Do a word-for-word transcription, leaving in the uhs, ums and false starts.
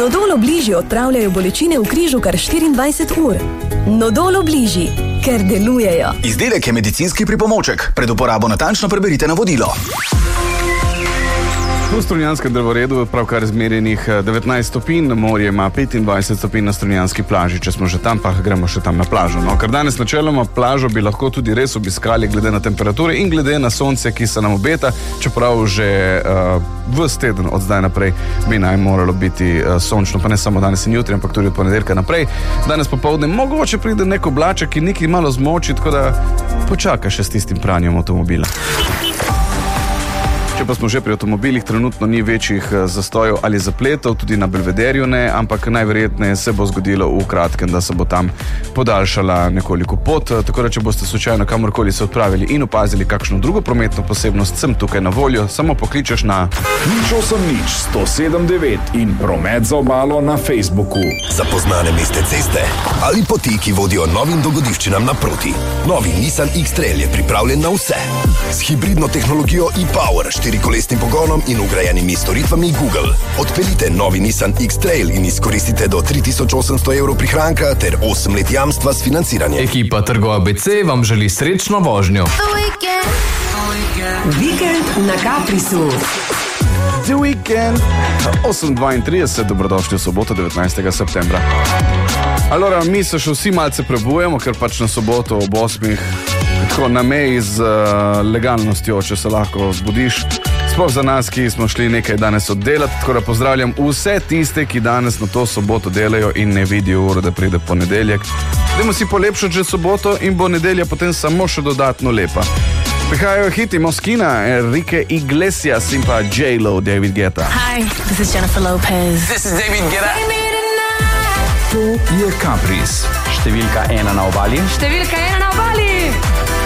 Nodol Obliži odpravljajo bolečine v križu kar štiriindvajset ur. Nodol Obliži, ker delujejo. Izdelek je medicinski pripomoček. Pred uporabo natančno preberite navodilo. V Strunjanskem drevoredu je pravkar izmerjenih devetnajst stopinj, morje ima petindvajset stopinj na strunjanski plaži. Če smo že tam, pa gremo še tam na plažo. No, ker danes načeloma plažo bi lahko tudi res obiskali glede na temperature in glede na sonce, ki se nam obeta, čeprav že uh, ves teden od zdaj naprej bi naj moralo biti uh, sončno, pa ne samo danes in jutri, ampak tudi od ponedeljka naprej. Danes popoldne mogoče pride nek oblaček, ki nekaj malo zmoči, tako da počaka še s tistim pranjem avtomobila. Če pa smo že pri avtomobilih, trenutno ni večjih zastojev ali zapletov, tudi na Belvederju ne, ampak najverjetneje se bo zgodilo v kratkem, da se bo tam podaljšala nekoliko pot, tako da če boste slučajno kamorkoli se odpravili in opazili kakšno drugo prometno posebnost, sem tukaj na voljo, samo pokličeš na nič osem nič sto sedem devet in promet za obalo na Facebooku. Zapoznane mestne ceste ali poti, ki vodijo novim dogodivščinam naproti. Novi Nissan X-Trail je pripravljen na vse. S hibridno tehnologijo e-Power, štirikolesnim pogonom in vgrajenimi storitvami Google. Odpeljite novi Nissan X-Trail in izkoristite do tri tisoč osemsto evrov prihranka ter osem let jamstva s financiranjem. Ekipa Trgo A B C vam želi srečno vožnjo. Vikend na Caprisu. The Weekend, osem dvaintrideset, dobrodošli v soboto, devetnajstega septembra. Alora, mi se še vsi malce prebujemo, ker pač na soboto ob osmih tako na meji z uh, legalnostjo, če se lahko zbudiš. Sploh za nas, ki smo šli nekaj danes oddelati, tako da pozdravljam vse tiste, ki danes na to soboto delajo in ne vidijo uro, da pride ponedeljek. Dajmo si polepšati že soboto in bo nedelja potem samo še dodatno lepa. Prihajajo hiti Moskina, Enrique Iglesias in pa J-Lo, David Guetta. Hi, this is Jennifer Lopez. This is David Guetta. To je Caprice. Številka ena na obali. Številka ena na obali.